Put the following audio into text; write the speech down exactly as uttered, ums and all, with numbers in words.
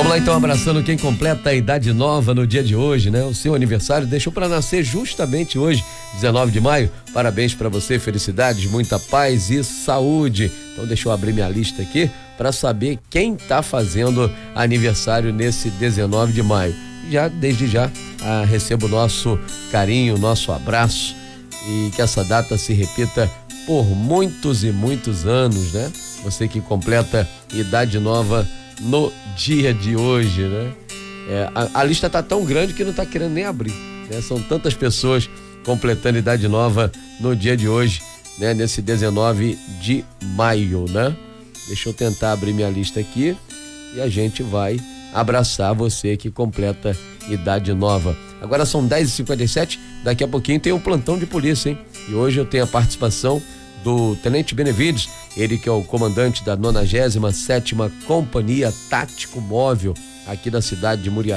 Vamos lá então, abraçando quem completa a idade nova no dia de hoje, né? O seu aniversário deixou para nascer justamente hoje, dezenove de maio. Parabéns para você, felicidades, muita paz e saúde. Então deixa eu abrir minha lista aqui para saber quem tá fazendo aniversário nesse dezenove de maio. Já, desde já, ah, recebo o nosso carinho, nosso abraço e que essa data se repita por muitos e muitos anos, né? Você que completa idade nova no dia de hoje, né? É, a, a lista tá tão grande que não tá querendo nem abrir, né? São tantas pessoas completando idade nova no dia de hoje, né? Nesse dezenove de maio, né? Deixa eu tentar abrir minha lista aqui e a gente vai abraçar você que completa idade nova. Agora são dez e cinquenta e sete, daqui a pouquinho tem um plantão de polícia, hein? E hoje eu tenho a participação do Tenente Benevides, ele que é o comandante da nonagésima sétima Companhia Tático Móvel aqui da cidade de Muriaé.